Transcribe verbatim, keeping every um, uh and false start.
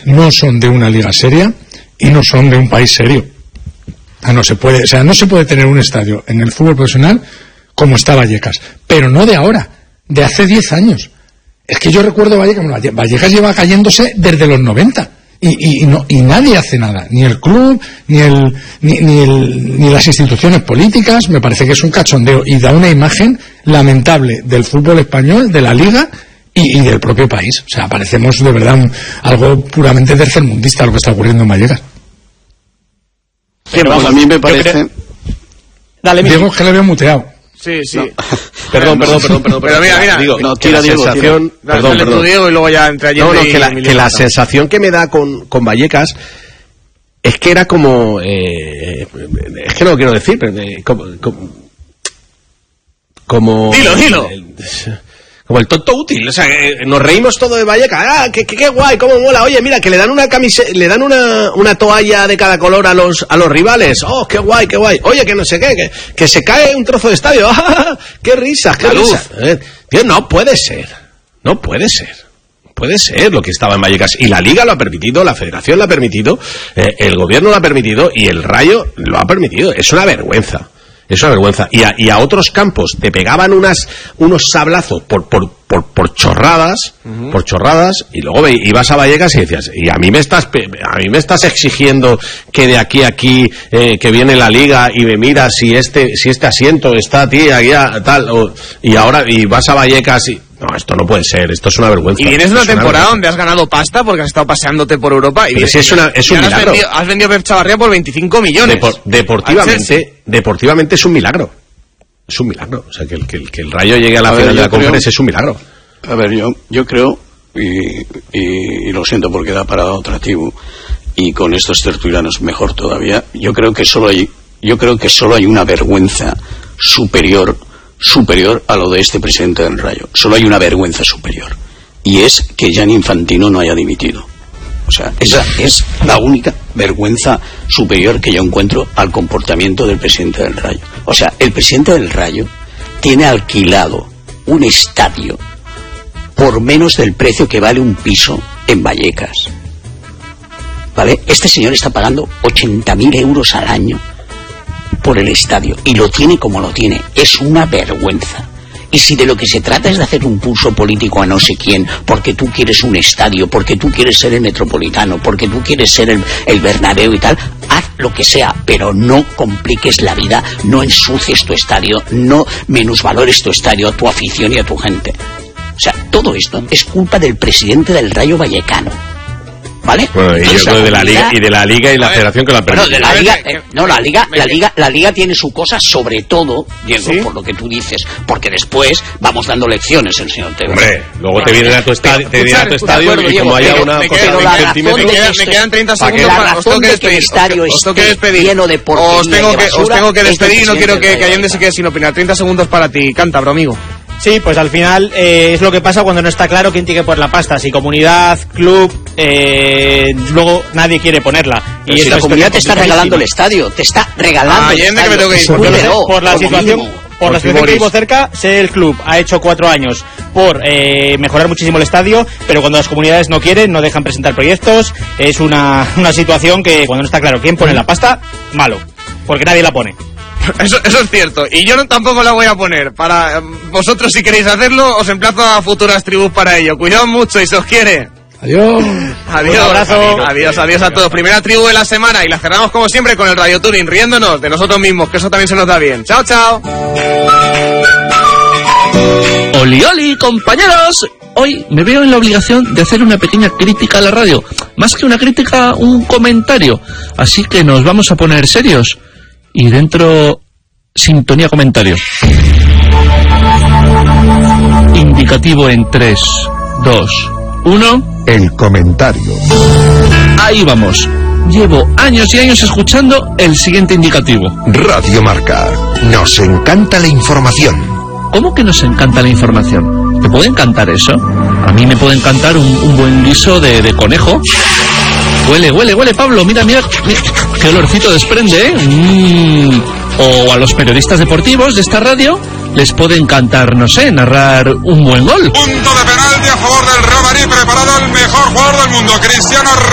no son de una liga seria y no son de un país serio. Ah, no se puede, o sea, no se puede tener un estadio en el fútbol profesional como está Vallecas, pero no de ahora, de hace diez años. Es que yo recuerdo Vallecas, bueno, Vallecas lleva cayéndose desde los noventa y, y, y, no, y nadie hace nada, ni el club, ni, el, ni, ni, el, ni las instituciones políticas. Me parece que es un cachondeo y da una imagen lamentable del fútbol español, de la liga y, y del propio país. O sea, parecemos de verdad un, algo puramente tercermundista lo que está ocurriendo en Vallecas. Pero vamos, a mí me parece... Creo... Dale, Diego, que le veo muteado. Sí, sí. No. Perdón, perdón, perdón, perdón. Pero mira, mira. Digo, no, que la Diego, sensación... tira. Perdón, Dale perdón. tú, Diego, y luego ya entre No, no, y, que la, y que la sensación que me da con, con Vallecas es que era como... Eh, es que no lo quiero decir, pero... Eh, como, como... como Dilo, dilo. Eh, como el tonto útil, o sea, eh, nos reímos todo de Vallecas, ah, qué, qué, qué guay, cómo mola, oye, mira, que le dan una camiseta, le dan una, una toalla de cada color a los, a los rivales, oh, qué guay, qué guay, oye, que no sé qué, que, que se cae un trozo de estadio, ah, qué risas, qué risas, eh, tío, no puede ser, no puede ser, puede ser lo que estaba en Vallecas, y la Liga lo ha permitido, la Federación lo ha permitido, eh, el Gobierno lo ha permitido, y el Rayo lo ha permitido, es una vergüenza. Es una vergüenza. Y a, y a otros campos te pegaban unas unos sablazos por por por, por chorradas, uh-huh. por chorradas, y luego ve, ibas a Vallecas y decías, y a mí me estás a mí me estás exigiendo que de aquí a aquí eh, que viene la Liga y me miras si este si este asiento está a ti aquí a, tal o, y ahora y vas a Vallecas y no, esto no puede ser, esto es una vergüenza. Y vienes de una es temporada una donde has ganado pasta porque has estado paseándote por Europa y, vienes, si es, una, es un milagro. Has vendido, has vendido Pep Chavarría por veinticinco millones. Depor, deportivamente, deportivamente es un milagro. Es un milagro. O sea, que el, que el, que el Rayo llegue a la a final ver, de la conferencia es un milagro. A ver, yo, yo creo, y, y, y lo siento porque da para otra tribu, y con estos tertulianos mejor todavía, yo creo que solo hay, yo creo que solo hay una vergüenza superior superior a lo de este presidente del Rayo. Solo hay una vergüenza superior, y es que Gianni Infantino no haya dimitido. O sea, esa es la única vergüenza superior que yo encuentro al comportamiento del presidente del Rayo. O sea, el presidente del Rayo tiene alquilado un estadio por menos del precio que vale un piso en Vallecas, ¿vale? Este señor está pagando ochenta mil euros al año por el estadio y lo tiene como lo tiene. Es una vergüenza. Y si de lo que se trata es de hacer un pulso político a no sé quién, porque tú quieres un estadio, porque tú quieres ser el Metropolitano, porque tú quieres ser el, el Bernabéu y tal, haz lo que sea, pero no compliques la vida, no ensucies tu estadio, no menosvalores tu estadio, a tu afición y a tu gente. O sea, todo esto es culpa del presidente del Rayo Vallecano, ¿vale? Bueno, y yo creo de la liga y de la liga y la federación que la permite. No, de la liga, eh, no, la liga, la liga, la liga tiene su cosa, sobre todo, Diego, ¿sí? Por lo que tú dices, porque después vamos dando lecciones el señor Tebas. Hombre, luego te vienen a tu estadio, te vienen a tu estadio acuerdo, y Diego, como haya pero, una me cosa queda, de me, centímetros, me, quedan, me quedan treinta segundos la para os tengo que de que el estadio os, os tengo que despedir. Lleno de porquería os tengo que, os tengo que despedir y no quiero que, que Allende se se quede sin opinar. treinta segundos para ti, cántabro, amigo. Sí, pues al final eh, es lo que pasa cuando no está claro quién tiene que poner la pasta. Si comunidad, club, eh, luego nadie quiere ponerla. Y si la comunidad te está regalando el estadio, te está regalando ah, el estadio. Que me tengo que ir. Por, Cuídelo, por la situación... mínimo. Por la situación que vivo cerca, sé el club ha hecho cuatro años por eh, mejorar muchísimo el estadio, pero cuando las comunidades no quieren, no dejan presentar proyectos. Es una, una situación que cuando no está claro quién pone la pasta, malo, porque nadie la pone. Eso, eso es cierto, y yo no, tampoco la voy a poner. Para vosotros, si queréis hacerlo, os emplazo a futuras tribus para ello. Cuidado mucho y se os quiere. Adiós. Adiós. Un abrazo. Adiós, adiós a todos. Primera tribu de la semana y la cerramos como siempre con el Radio Touring, riéndonos de nosotros mismos, que eso también se nos da bien. Chao, chao. Oli, oli, compañeros. Hoy me veo en la obligación de hacer una pequeña crítica a la radio. Más que una crítica, un comentario. Así que nos vamos a poner serios. Y dentro, sintonía comentario. Indicativo en tres, dos, uno. El comentario. Ahí vamos. Llevo años y años escuchando el siguiente indicativo. Radio Marca. Nos encanta la información. ¿Cómo que nos encanta la información? ¿Te puede encantar eso? A mí me puede encantar un, un buen guiso de, de conejo. Huele, huele, huele, Pablo. Mira, mira, mira qué olorcito desprende, ¿eh? Mm. O a los periodistas deportivos de esta radio les puede encantar, no sé, narrar un buen gol. Punto de penalti a favor del Real Madrid, preparado el mejor jugador del mundo, Cristiano